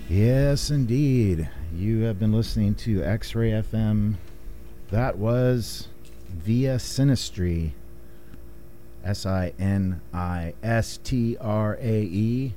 Yes, indeed. You have been listening to X-Ray FM. That was Via Sinistrae. Sinistrae.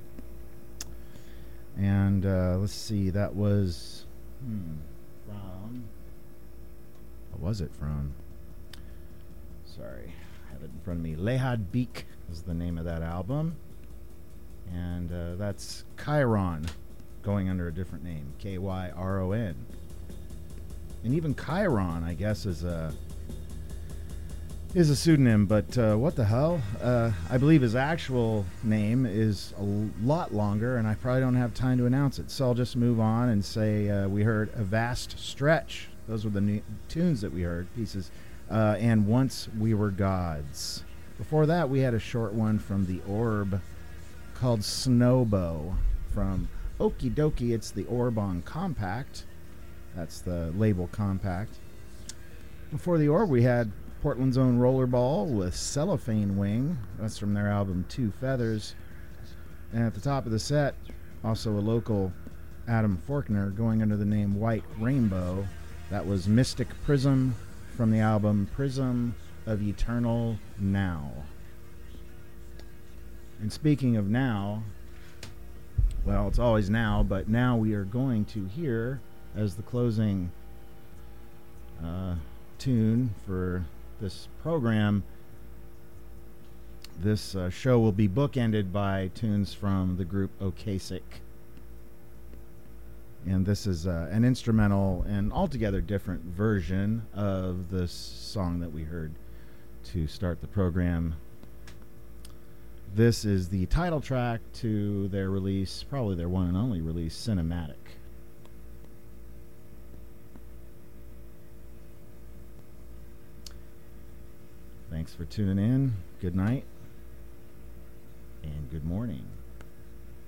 And let's see, that was from... What was it from? Sorry, I have it in front of me. Lehad Beek is the name of that album. And that's Chiron, going under a different name, Kyron. And even Chiron, I guess, is a pseudonym, but what the hell? I believe his actual name is a lot longer, and I probably don't have time to announce it, so I'll just move on and say we heard A Vast Stretch. Those were the new tunes that we heard, pieces, and Once We Were Gods. Before that, we had a short one from The Orb called Snowbow from Okie Dokie. It's the Orb on Compact. That's the label Compact. Before the Orb, we had Portland's own Rollerball with Cellophane Wing. That's from their album Two Feathers. And at the top of the set, also a local Adam Faulkner going under the name White Rainbow. That was Mystic Prism from the album Prism of Eternal Now. And speaking of now, well, it's always now, but now we are going to hear, as the closing tune for this program, this show will be bookended by tunes from the group Okasik. And this is an instrumental and altogether different version of this song that we heard to start the program. This is the title track to their release, probably their one and only release, Cinematic. Thanks for tuning in. Good night and good morning.